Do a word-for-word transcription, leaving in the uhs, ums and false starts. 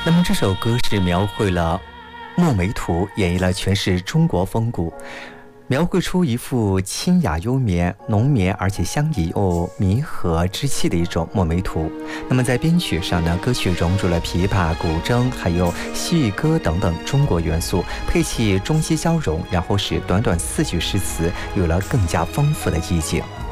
那么这首歌是描绘了墨梅图，演绎了全是中国风骨，描绘出一幅清雅优绵、浓绵而且相宜又弥合之气的一种墨梅图。那么在编曲上呢，歌曲融入了琵琶、古筝还有西域歌等等中国元素，配器中西交融，然后使短短四句诗词有了更加丰富的意境。